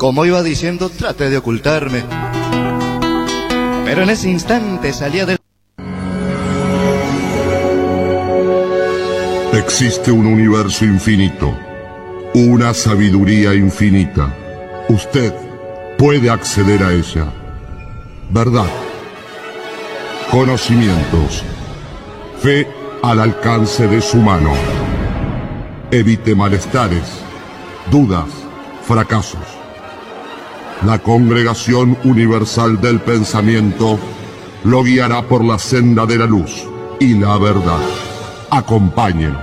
Como iba diciendo, traté de ocultarme. Pero en ese instante salía del... Existe un universo infinito, una sabiduría infinita. Usted puede acceder a ella. Verdad, conocimientos, fe al alcance de su mano. Evite malestares, dudas, fracasos. La Congregación Universal del Pensamiento lo guiará por la senda de la luz y la verdad. Acompáñenos.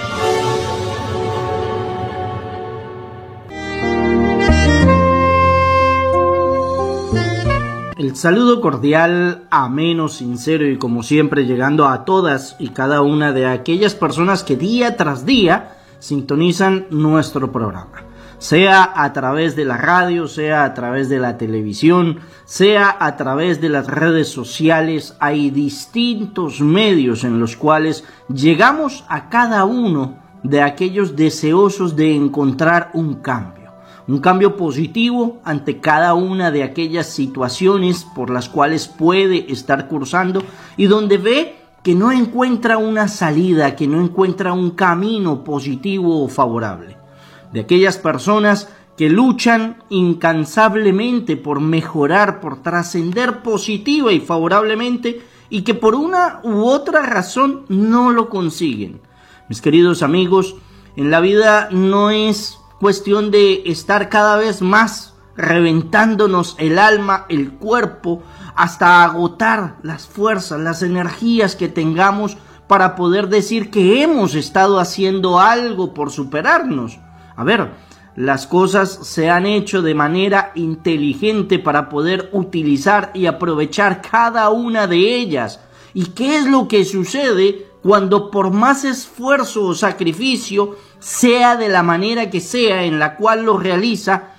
El saludo cordial, ameno, sincero y como siempre llegando a todas y cada una de aquellas personas que día tras día sintonizan nuestro programa. Sea a través de la radio, sea a través de la televisión, sea a través de las redes sociales, hay distintos medios en los cuales llegamos a cada uno de aquellos deseosos de encontrar un cambio positivo ante cada una de aquellas situaciones por las cuales puede estar cursando y donde ve que no encuentra una salida, que no encuentra un camino positivo o favorable. De aquellas personas que luchan incansablemente por mejorar, por trascender positiva y favorablemente y que por una u otra razón no lo consiguen. Mis queridos amigos, en la vida no es cuestión de estar cada vez más reventándonos el alma, el cuerpo, hasta agotar las fuerzas, las energías que tengamos para poder decir que hemos estado haciendo algo por superarnos. A ver, las cosas se han hecho de manera inteligente para poder utilizar y aprovechar cada una de ellas. ¿Y qué es lo que sucede cuando por más esfuerzo o sacrificio, sea de la manera que sea en la cual lo realiza,